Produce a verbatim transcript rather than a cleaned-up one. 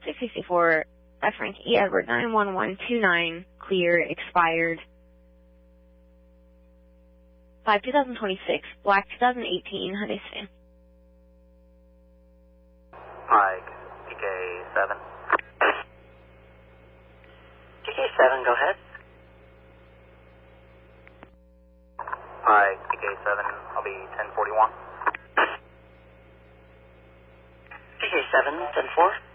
six sixty-four, F Frank E. Edward nine one one two nine, clear, expired. five two thousand twenty-six, black two thousand eighteen, Hyundai Sedan. Mike, P K seven. P K seven, go ahead. Mike, P K seven, I'll be ten forty-one. P K seven, ten four.